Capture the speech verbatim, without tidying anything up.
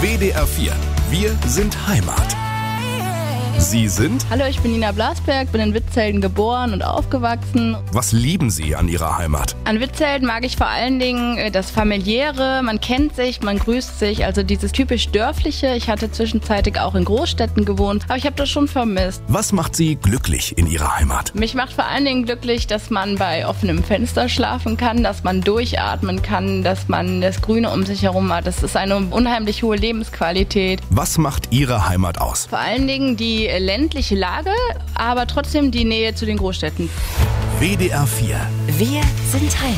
W D R vier. Wir sind Heimat. Sie sind? Hallo, ich bin Nina Blasberg, bin in Witzhelden geboren und aufgewachsen. Was lieben Sie an Ihrer Heimat? An Witzhelden mag ich vor allen Dingen das Familiäre, man kennt sich, man grüßt sich, also dieses typisch Dörfliche. Ich hatte zwischenzeitlich auch in Großstädten gewohnt, aber ich habe das schon vermisst. Was macht Sie glücklich in Ihrer Heimat? Mich macht vor allen Dingen glücklich, dass man bei offenem Fenster schlafen kann, dass man durchatmen kann, dass man das Grüne um sich herum hat. Das ist eine unheimlich hohe Lebensqualität. Was macht Ihre Heimat aus? Vor allen Dingen die ländliche Lage, aber trotzdem die Nähe zu den Großstädten. W D R vier. Wir sind Heimat.